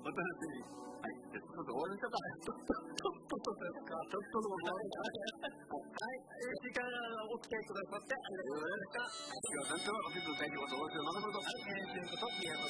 また楽しみに。はい。ちょっと終わりましょうか。ちょっとですか。ちょっとでも終わりはい。時間お付き合いくださってありがとうございました。今日はなんとかお手伝いでございます。お願いします。はい。ということ、宮本